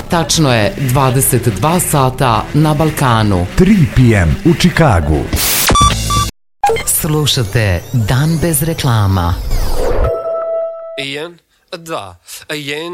Tačno je 22 sata na Balkanu. 3 p.m. u Čikagu. Slušate Dan bez reklama. 1, 2, 1